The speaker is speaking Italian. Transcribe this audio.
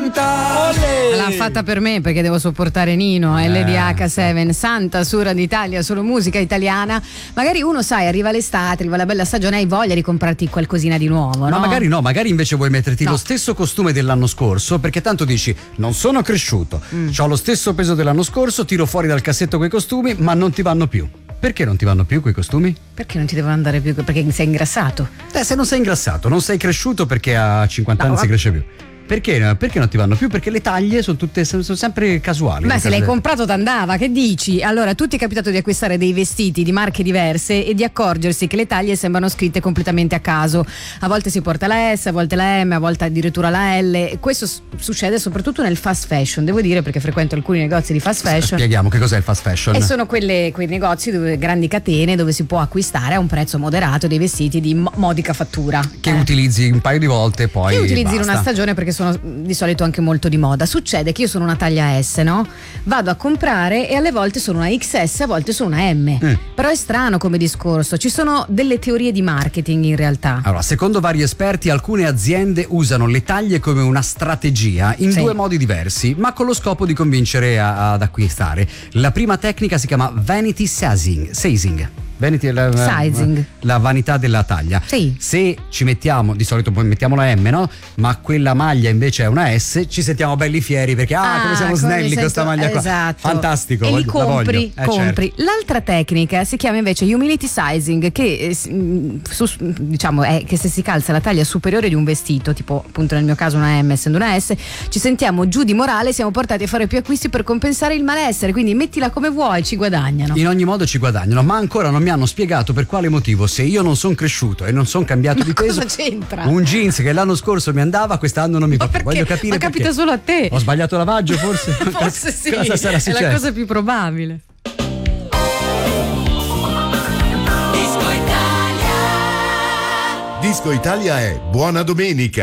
Santa. L'ha fatta per me perché devo sopportare Nino e LDH7, Santa su Radio Italia, solo musica italiana. Magari uno, sai, arriva l'estate, arriva la bella stagione, hai voglia di comprarti qualcosina di nuovo, no? No, magari invece vuoi metterti lo stesso costume dell'anno scorso, perché tanto dici non sono cresciuto, ho lo stesso peso dell'anno scorso, tiro fuori dal cassetto quei costumi, ma non ti vanno più. Perché non ti vanno più quei costumi? Perché non ti devono andare più? Perché sei ingrassato. Se non sei ingrassato, non sei cresciuto, perché a 50 anni si cresce più. Perché non ti vanno più? Perché le taglie sono sempre casuali. Beh, se l'hai comprato t'andava, che dici? Allora, tu ti è capitato di acquistare dei vestiti di marche diverse e di accorgersi che le taglie sembrano scritte completamente a caso. A volte si porta la S, a volte la M, a volte addirittura la L. Questo succede soprattutto nel fast fashion, devo dire, perché frequento alcuni negozi di fast fashion. Spieghiamo che cos'è il fast fashion. E sono quei negozi grandi catene dove si può acquistare a un prezzo moderato dei vestiti di modica fattura. Che utilizzi un paio di volte e poi che utilizzi basta. In una stagione, perché sono di solito anche molto di moda. Succede che io sono una taglia S, no? Vado a comprare e alle volte sono una XS, a volte sono una M. Però è strano come discorso, ci sono delle teorie di marketing in realtà. Allora, secondo vari esperti, alcune aziende usano le taglie come una strategia in due modi diversi, ma con lo scopo di convincere ad acquistare. La prima tecnica si chiama vanity sizing. Vanity è la vanità della taglia. Sì. Se ci mettiamo, di solito poi mettiamo la M, no? Ma quella maglia invece è una S, ci sentiamo belli fieri perché come siamo snelli con questa maglia qua. Esatto. Fantastico. E li compri. Certo. L'altra tecnica si chiama invece humility sizing, che diciamo è che se si calza la taglia superiore di un vestito, tipo appunto nel mio caso una M essendo una S, ci sentiamo giù di morale, siamo portati a fare più acquisti per compensare il malessere, quindi mettila come vuoi, ci guadagnano. In ogni modo ci guadagnano, ma ancora non mi hanno spiegato per quale motivo, se io non sono cresciuto e non sono cambiato di peso, cosa c'entra? Un jeans che l'anno scorso mi andava, quest'anno non mi va più. Voglio capire ma capita solo a te. Ho sbagliato lavaggio forse? Forse sì, cosa sarà successo? È la cosa più probabile. Disco Italia è Buona Domenica.